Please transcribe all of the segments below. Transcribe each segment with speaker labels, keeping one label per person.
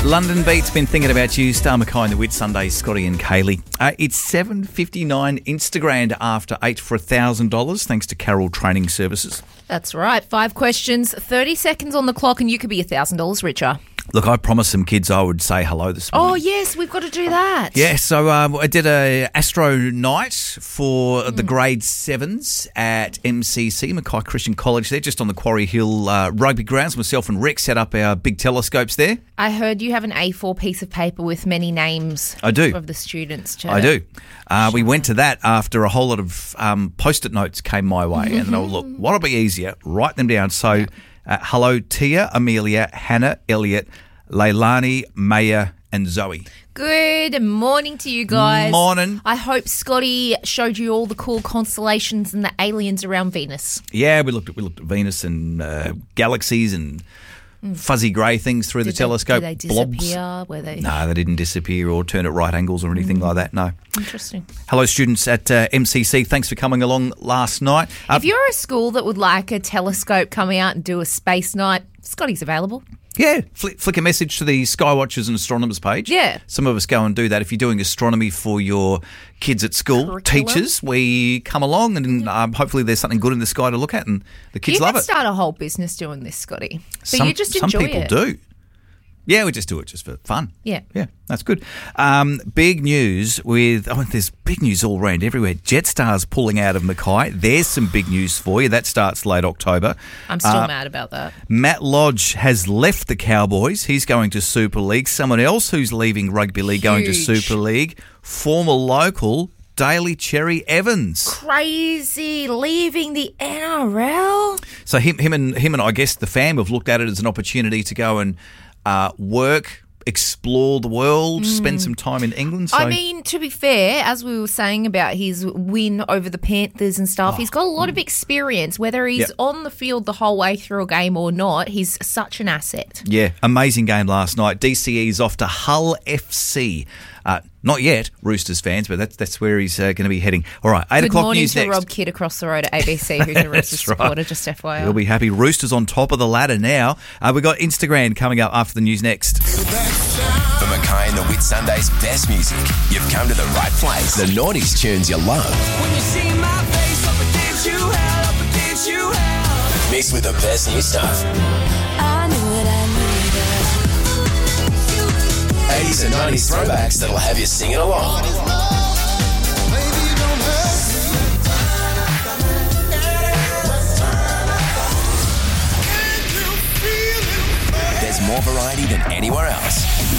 Speaker 1: London Beat's been thinking about you. Star Mackay and the Whitsundays, Scotty and Kaylee. It's $7.59 Instagram after 8 for $1,000 thanks to Carroll Training Services.
Speaker 2: That's right. 5 questions, 30 seconds on the clock, and you could be $1,000 richer.
Speaker 1: Look, I promised some kids I would say hello this morning.
Speaker 2: Oh, yes, we've got to do that.
Speaker 1: Yeah, so I did a Astro night for the grade 7s at MCC, Mackay Christian College there, just on the Quarry Hill rugby grounds. Myself and Rick set up our big telescopes there.
Speaker 2: I heard you have an A4 piece of paper with many names
Speaker 1: I do.
Speaker 2: of the students.
Speaker 1: I do. We went to that after a whole lot of Post-it notes came my way. And I look, what'll be easier? Write them down. So... hello, Tia, Amelia, Hannah, Elliot, Leilani, Maya and Zoe.
Speaker 2: Good morning to you guys.
Speaker 1: Morning.
Speaker 2: I hope Scotty showed you all the cool constellations and the aliens around Venus.
Speaker 1: Yeah, we looked at Venus and galaxies and fuzzy grey things through the telescope.
Speaker 2: Did they disappear? Were they?
Speaker 1: No, they didn't disappear or turn at right angles or anything like that, no.
Speaker 2: Interesting.
Speaker 1: Hello, students at MCC. Thanks for coming along last night.
Speaker 2: If you're a school that would like a telescope coming out and do a space night, Scotty's available.
Speaker 1: Yeah, flick a message to the Skywatchers and Astronomers page.
Speaker 2: Yeah.
Speaker 1: Some of us go and do that. If you're doing astronomy for your kids at school,
Speaker 2: Curriculum.
Speaker 1: teachers, we come along and hopefully there's something good in the sky to look at and the kids love
Speaker 2: You
Speaker 1: it.
Speaker 2: could start a whole business doing this, Scotty. But you just
Speaker 1: some
Speaker 2: enjoy
Speaker 1: people
Speaker 2: it.
Speaker 1: do. Yeah, we just do it just for fun.
Speaker 2: Yeah.
Speaker 1: Yeah, that's good. Big news there's big news all around everywhere. Jetstar's pulling out of Mackay. There's some big news for you. That starts late October.
Speaker 2: I'm still mad about that.
Speaker 1: Matt Lodge has left the Cowboys. He's going to Super League. Someone else who's leaving Rugby League going to
Speaker 2: Huge.
Speaker 1: Super League. Former local Daly Cherry Evans.
Speaker 2: Crazy, leaving the NRL.
Speaker 1: So him and I guess the fam have looked at it as an opportunity to go and work, explore the world, spend some time in England. So.
Speaker 2: I mean, to be fair, as we were saying about his win over the Panthers and stuff, he's got a lot of experience. Whether he's on the field the whole way through a game or not, he's such an asset.
Speaker 1: Yeah, amazing game last night. DCE's off to Hull FC. Not yet, Roosters fans, but that's where he's going to be heading. All right, 8 o'clock news next.
Speaker 2: Good morning to Rob Kidd across the road at ABC, who's a Roosters supporter, just FYI.
Speaker 1: He'll be happy. Roosters on top of the ladder now. We've got Instagram coming up after the news next.
Speaker 3: For Mackay and the Whitsundays' best music, you've come to the right place. The noughties tunes you love.
Speaker 4: When you see my face up against you, hell, up against you, hell.
Speaker 3: Mixed with the best new stuff.
Speaker 4: I knew what I needed.
Speaker 3: 80s and 90s throwbacks that'll have you singing along. There's more variety than anywhere else.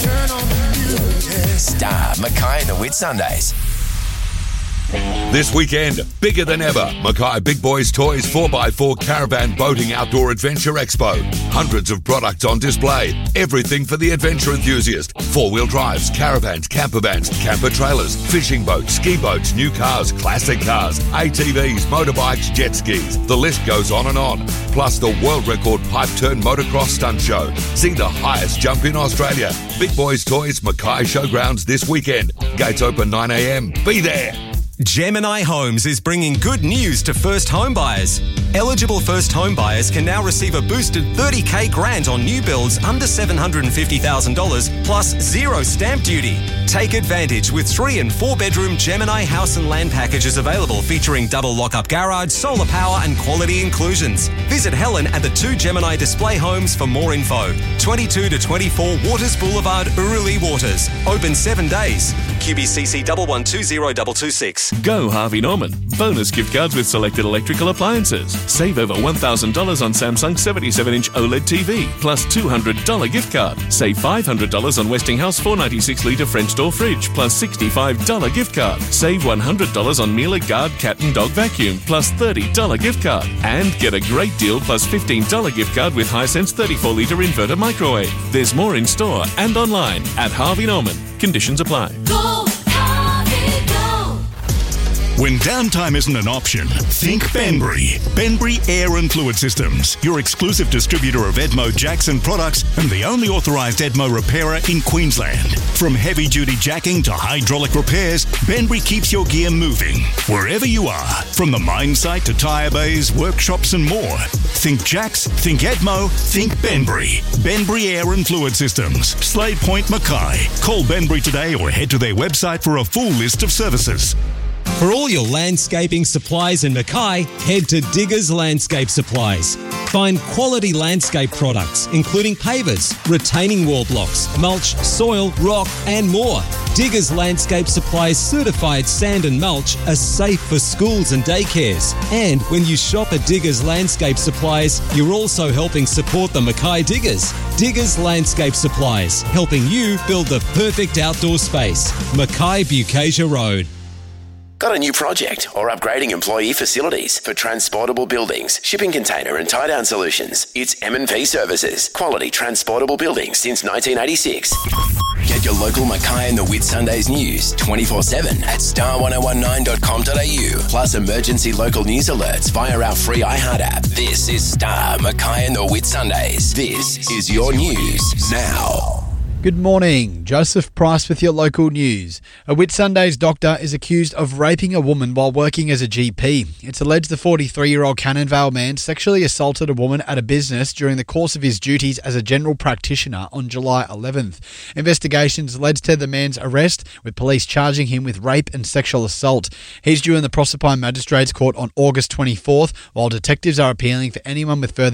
Speaker 3: Star Mackay and the Whitsundays.
Speaker 5: This weekend, bigger than ever, Mackay Big Boys Toys 4x4 Caravan Boating Outdoor Adventure Expo. Hundreds of products on display. Everything for the adventure enthusiast. Four-wheel drives, caravans, camper vans, camper trailers, fishing boats, ski boats, new cars, classic cars, ATVs, motorbikes, jet skis. The list goes on and on. Plus the world record pipe turn motocross stunt show. See the highest jump in Australia. Big Boys Toys Mackay Showgrounds this weekend. Gates open 9 a.m. Be there.
Speaker 6: Gemini Homes is bringing good news to first home buyers. Eligible first home buyers can now receive a boosted $30,000 grant on new builds under $750,000 plus zero stamp duty. Take advantage with 3 and 4 bedroom Gemini house and land packages available featuring double lock-up garage, solar power and quality inclusions. Visit Helen at the 2 Gemini display homes for more info. 22 to 24 Waters Boulevard, Uruli Waters. Open 7 days. QBCC 1120226.
Speaker 7: Go Harvey Norman. Bonus gift cards with selected electrical appliances. Save over $1,000 on Samsung 77-inch OLED TV, plus $200 gift card. Save $500 on Westinghouse 496-litre French door fridge, plus $65 gift card. Save $100 on Miele Guard cat and dog vacuum, plus $30 gift card. And get a great deal plus $15 gift card with Hisense 34-litre inverter microwave. There's more in store and online at Harvey Norman. Conditions apply.
Speaker 4: Go, Harvey, go.
Speaker 8: When downtime isn't an option, think Benbury. Benbury Air and Fluid Systems, your exclusive distributor of Edmo Jackson products and the only authorised Edmo repairer in Queensland. From heavy-duty jacking to hydraulic repairs, Benbury keeps your gear moving, wherever you are. From the mine site to tyre bays, workshops and more. Think Jacks, think Edmo, think Benbury. Benbury Air and Fluid Systems, Slade Point, Mackay. Call Benbury today or head to their website for a full list of services.
Speaker 6: For all your landscaping supplies in Mackay, head to Diggers Landscape Supplies. Find quality landscape products, including pavers, retaining wall blocks, mulch, soil, rock, and more. Diggers Landscape Supplies certified sand and mulch are safe for schools and daycares. And when you shop at Diggers Landscape Supplies, you're also helping support the Mackay Diggers. Diggers Landscape Supplies, helping you build the perfect outdoor space. Mackay Bukasia Road.
Speaker 3: Got a new project or upgrading employee facilities for transportable buildings, shipping container and tie-down solutions? It's M&P Services. Quality transportable buildings since 1986. Get your local Mackay and the Whitsundays news 24/7 at star1019.com.au. Plus emergency local news alerts via our free iHeart app. This is Star Mackay and the Whitsundays. This is your news now.
Speaker 9: Good morning, Joseph Price with your local news. A Whitsundays doctor is accused of raping a woman while working as a GP. It's alleged the 43-year-old Cannonvale man sexually assaulted a woman at a business during the course of his duties as a general practitioner on July 11th. Investigations led to the man's arrest, with police charging him with rape and sexual assault. He's due in the Proserpine Magistrates Court on August 24th, while detectives are appealing for anyone with further